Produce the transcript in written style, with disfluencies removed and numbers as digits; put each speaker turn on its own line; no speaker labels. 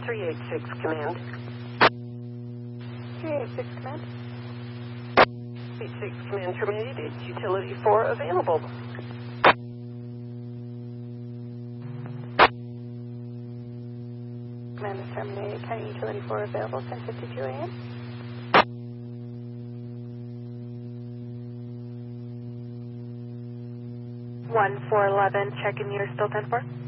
386 Command.
386 Command.
86 Command terminated. Utility 4 available.
Command is terminated. County Utility 4 available. 10:52 a.m.
One 411. Checking you're still 10-4.